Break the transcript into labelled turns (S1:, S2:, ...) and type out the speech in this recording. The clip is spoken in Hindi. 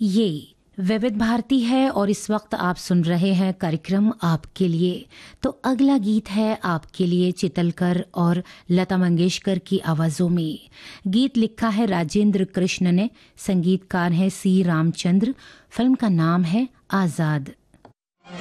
S1: ये विविध भारती है और इस वक्त आप सुन रहे हैं कार्यक्रम आपके लिए। तो अगला गीत है आपके लिए चितलकर और लता मंगेशकर की आवाज़ों में। गीत लिखा है राजेंद्र कृष्ण ने, संगीतकार है सी रामचंद्र। फिल्म का नाम है आज़ाद।